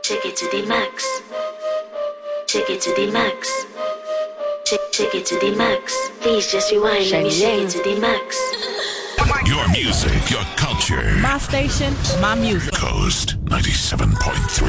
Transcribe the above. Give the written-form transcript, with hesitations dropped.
Check it to the max. Check it to the max. Check it to the max. Please just rewind and shake it to the max. Your music, your culture. My station, my music. Coast 97.3.